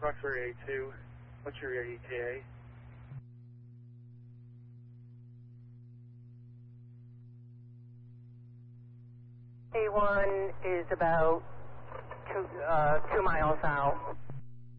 Roxbury A2, what's your ETA? A1 is about 2 miles out.